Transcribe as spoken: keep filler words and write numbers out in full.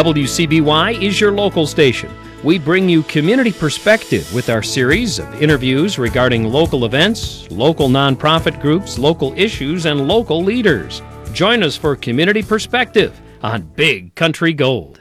W C B Y is your local station. We bring you community perspective with our series of interviews regarding local events, local nonprofit groups, local issues, and local leaders. Join us for Community Perspective on Big Country Gold.